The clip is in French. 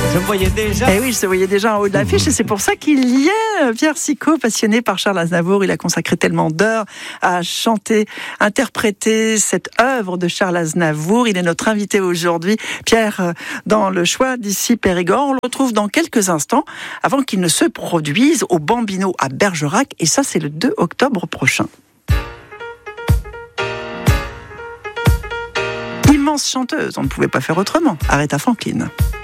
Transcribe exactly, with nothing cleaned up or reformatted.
Je me voyais déjà. Eh oui, je se voyais déjà en haut de l'affiche et c'est pour ça qu'il y est. Pierre Sicot, passionné par Charles Aznavour, il a consacré tellement d'heures à chanter, interpréter cette œuvre de Charles Aznavour. Il est notre invité aujourd'hui. Pierre, dans le choix d'ici Périgord, on le retrouve dans quelques instants avant qu'il ne se produise au Bambino à Bergerac et ça c'est le deux octobre prochain. Immense chanteuse, on ne pouvait pas faire autrement. Aretha Franklin.